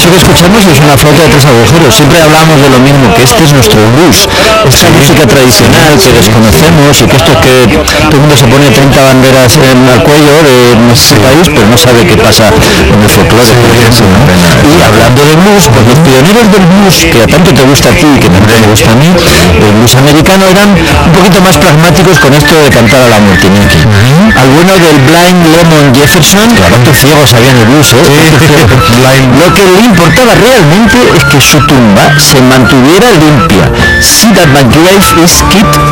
eso que escuchamos es una flauta de 3 agujeros. Siempre hablamos de lo mismo, que este es nuestro blues, esta música tradicional que desconocemos y que esto es que todo el mundo se pone 30 banderas al cuello de nuestro país, pero no sabe qué pasa con el folclore, por ejemplo, ¿no? Y hablando de blues, pues los pioneros del blues, que a tanto te gusta a ti y que también me gusta a mí, el blues americano, eran un poquito más pragmáticos con esto de cantar a la multinique. Al bueno del Blind Lemon Jefferson, ¿cuántos ciegos sabían el blues? Lo que le importaba realmente es que su tumba se mantuviera limpia. See that my grave is kept